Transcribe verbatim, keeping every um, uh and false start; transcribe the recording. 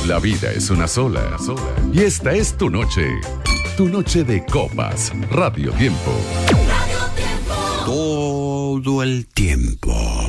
La vida es una sola, sola. Y esta es tu noche. Tu noche de copas. Radio Tiempo. Todo el tiempo.